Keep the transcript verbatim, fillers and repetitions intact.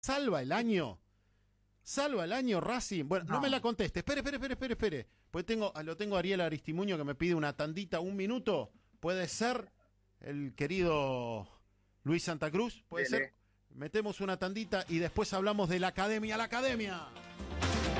¿Salva el año? ¿Salva el año Racing? Bueno, no, no me la conteste. Espere, espere, espere, espere, espere. Pues tengo, lo tengo a Ariel Aristimuño que me pide una tandita, un minuto. ¿Puede ser el querido Luis Santa Cruz? ¿Puede Dele. ser? Metemos una tandita y después hablamos de la academia. ¡La academia!